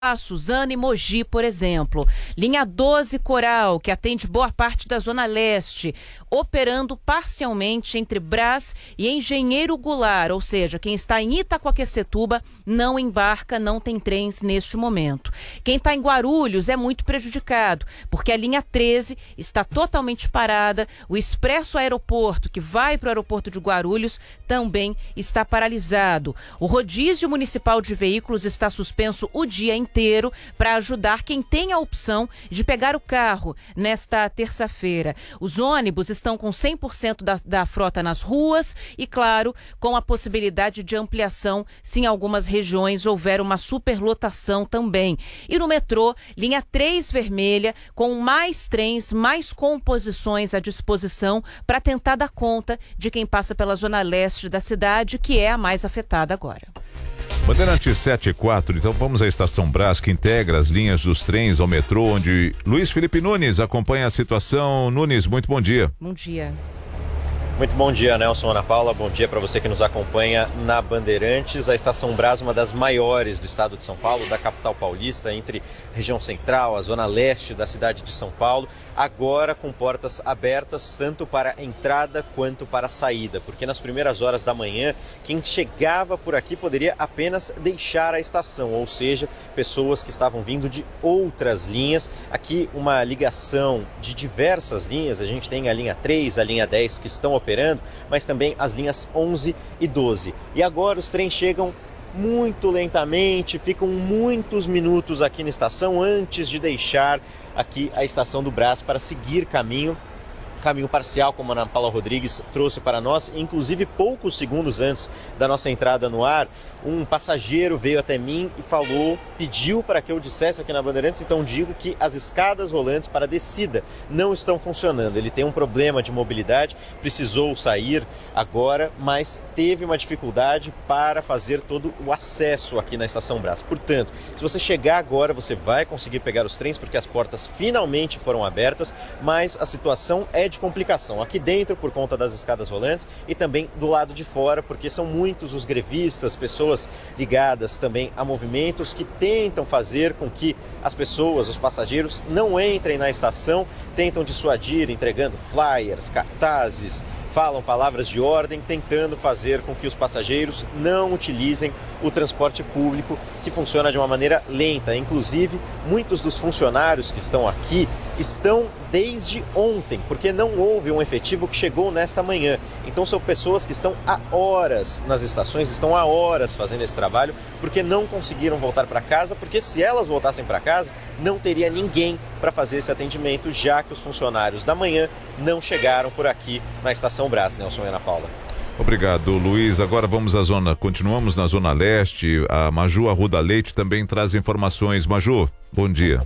Suzano e Mogi, por exemplo. Linha 12 Coral, que atende boa parte da Zona Leste, operando parcialmente entre Brás e Engenheiro Goulart, ou seja, quem está em Itaquaquecetuba não embarca, não tem trens neste momento. Quem está em Guarulhos é muito prejudicado, porque a linha 13 está totalmente parada, o Expresso Aeroporto, que vai para o aeroporto de Guarulhos, também está paralisado. O rodízio municipal de veículos está suspenso o dia inteiro para ajudar quem tem a opção de pegar o carro nesta terça-feira. Os ônibus estão com 100% da frota nas ruas e, claro, com a possibilidade de ampliação se em algumas regiões houver uma superlotação também. E no metrô, linha 3 vermelha, com mais trens, mais composições à disposição para tentar dar conta de quem passa pela zona leste da cidade, que é a mais afetada agora. Bandeirante 7 e 4, então vamos à Estação Brás, que integra as linhas dos trens ao metrô, onde Luiz Felipe Nunes acompanha a situação. Nunes, muito bom dia. Bom dia. Muito bom dia, Nelson, Ana Paula. Bom dia para você que nos acompanha na Bandeirantes. A Estação Brás, uma das maiores do estado de São Paulo, da capital paulista, entre a região central, a zona leste da cidade de São Paulo, agora com portas abertas tanto para a entrada quanto para a saída, porque nas primeiras horas da manhã, quem chegava por aqui poderia apenas deixar a estação, ou seja, pessoas que estavam vindo de outras linhas. Aqui uma ligação de diversas linhas, a gente tem a linha 3, a linha 10 que estão operando, mas também as linhas 11 e 12. E agora os trens chegam muito lentamente, ficam muitos minutos aqui na estação antes de deixar aqui a estação do Brás para seguir caminho parcial, como a Ana Paula Rodrigues trouxe para nós. Inclusive, poucos segundos antes da nossa entrada no ar, um passageiro veio até mim e pediu para que eu dissesse aqui na Bandeirantes, então digo que as escadas rolantes para descida não estão funcionando. Ele tem um problema de mobilidade, precisou sair agora, mas teve uma dificuldade para fazer todo o acesso aqui na Estação Brás. Portanto, se você chegar agora, você vai conseguir pegar os trens, porque as portas finalmente foram abertas, mas a situação é de complicação aqui dentro por conta das escadas rolantes e também do lado de fora, porque são muitos os grevistas, pessoas ligadas também a movimentos que tentam fazer com que as pessoas, os passageiros, não entrem na estação, tentam dissuadir entregando flyers, cartazes, falam palavras de ordem, tentando fazer com que os passageiros não utilizem o transporte público, que funciona de uma maneira lenta. Inclusive, muitos dos funcionários que estão aqui estão desde ontem, porque não houve um efetivo que chegou nesta manhã. Então são pessoas que estão há horas nas estações, estão há horas fazendo esse trabalho, porque não conseguiram voltar para casa, porque se elas voltassem para casa, não teria ninguém para fazer esse atendimento, já que os funcionários da manhã não chegaram por aqui na Estação Brás. Nelson e Ana Paula. Obrigado, Luiz. Agora vamos à continuamos na Zona Leste. A Maju Arruda Leite também traz informações. Maju, bom dia.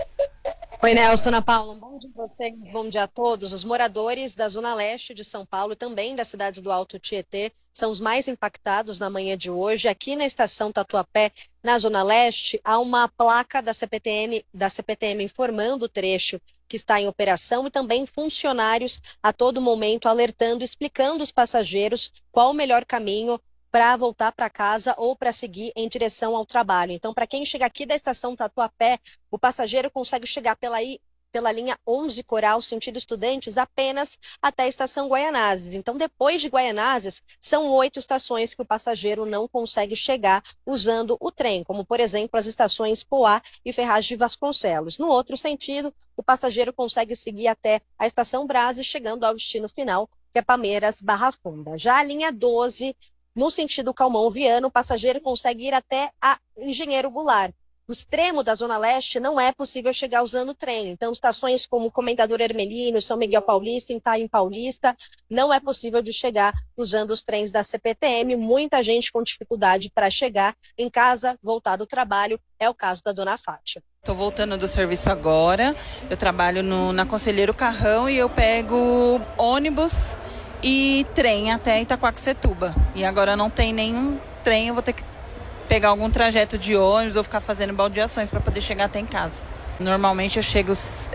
Oi, Nelson, Ana Paula, um bom dia a vocês, bom dia a todos. Os moradores da Zona Leste de São Paulo e também da cidade do Alto Tietê são os mais impactados na manhã de hoje. Aqui na estação Tatuapé, na Zona Leste, há uma placa da CPTM informando o trecho que está em operação e também funcionários a todo momento alertando, explicando aos passageiros qual o melhor caminho para voltar para casa ou para seguir em direção ao trabalho. Então, para quem chega aqui da estação Tatuapé, o passageiro consegue chegar pela linha 11 Coral, sentido Estudantes, apenas até a estação Guaianazes. Então, depois de Guaianazes, são 8 estações que o passageiro não consegue chegar usando o trem, como, por exemplo, as estações Poá e Ferraz de Vasconcelos. No outro sentido, o passageiro consegue seguir até a estação Brás, chegando ao destino final, que é Palmeiras Barra Funda. Já a linha 12, no sentido Calmon-Viana, o passageiro consegue ir até a Engenheiro Goulart. No extremo da Zona Leste não é possível chegar usando o trem. Então, estações como Comendador Hermelino, São Miguel Paulista, Itaim Paulista, não é possível de chegar usando os trens da CPTM. Muita gente com dificuldade para chegar em casa, voltar do trabalho. É o caso da dona Fátima. Estou voltando do serviço agora. Eu trabalho na Conselheiro Carrão e eu pego ônibus e trem até Itaquaquecetuba. E agora não tem nenhum trem, eu vou ter que pegar algum trajeto de ônibus ou ficar fazendo baldeações para poder chegar até em casa. Normalmente eu chego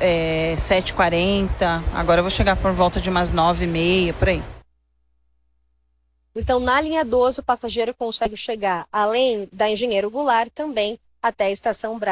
7h40, agora eu vou chegar por volta de umas 9h30, por aí. Então, na linha 12, o passageiro consegue chegar, além da Engenheiro Goulart, também até a Estação Brás.